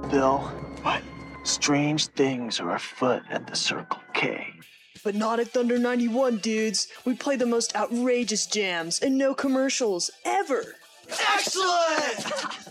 Bill. What? Strange things are afoot at the Circle K. But not at Thunder 91, dudes. We play the most outrageous jams and no commercials, ever. Excellent!